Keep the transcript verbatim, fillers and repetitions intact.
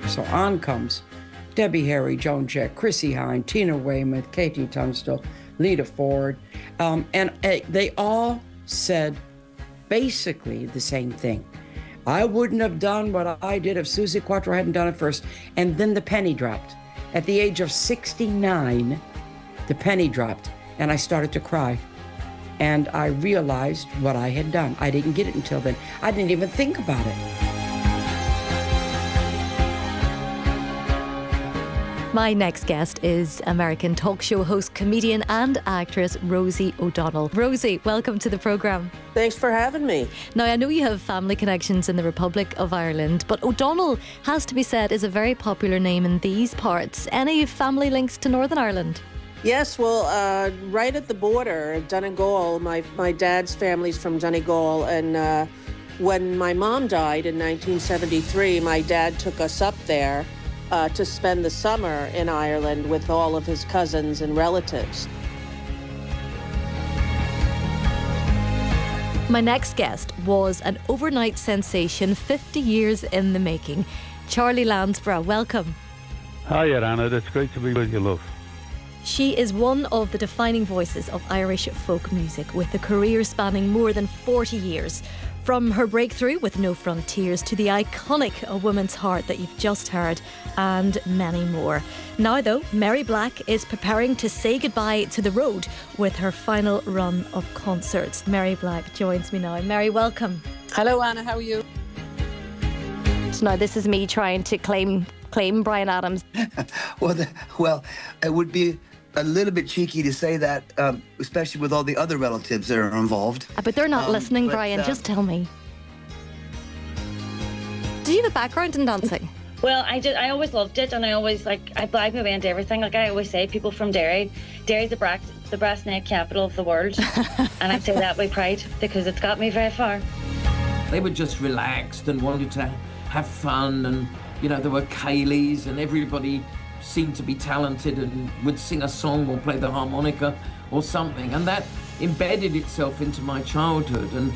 So on comes Debbie Harry, Joan Jett, Chrissie Hynde, Tina Weymouth, Katie Tunstall, Lita Ford, um, and uh, they all said basically the same thing. I wouldn't have done what I did if Suzi Quatro hadn't done it first. And then the penny dropped. At the age of sixty-nine, the penny dropped, and I started to cry. And I realized what I had done. I didn't get it until then. I didn't even think about it. My next guest is American talk show host, comedian and actress Rosie O'Donnell. Rosie, welcome to the programme. Thanks for having me. Now, I know you have family connections in the Republic of Ireland, but O'Donnell, has to be said, is a very popular name in these parts. Any family links to Northern Ireland? Yes, well, uh, right at the border, Donegal, my, my dad's family's from Donegal, and uh, when my mom died in nineteen seventy-three, my dad took us up there Uh, to spend the summer in Ireland with all of his cousins and relatives. My next guest was an overnight sensation, fifty years in the making. Charlie Lansborough, welcome. Hi, Anna. It's great to be with you, love. She is one of the defining voices of Irish folk music, with a career spanning more than forty years. From her breakthrough with No Frontiers to the iconic A Woman's Heart that you've just heard, and many more. Now though, Mary Black is preparing to say goodbye to the road with her final run of concerts. Mary Black joins me now. Mary, welcome. Hello Anna, how are you? So now this is me trying to claim claim Bryan Adams. well, the, well, it would be a little bit cheeky to say that, um, especially with all the other relatives that are involved. Uh, but they're not um, listening, but, Bryan. Uh, just tell me. Do you have a background in dancing? Well, I did. I always loved it, and I always like. I blind my way into everything. Like I always say, people from Derry, Derry's the brass, the brass neck capital of the world, and I say that with pride because it's got me very far. They were just relaxed and wanted to have fun, and you know there were Kayleys, and everybody seemed to be talented and would sing a song or play the harmonica or something, and that embedded itself into my childhood. And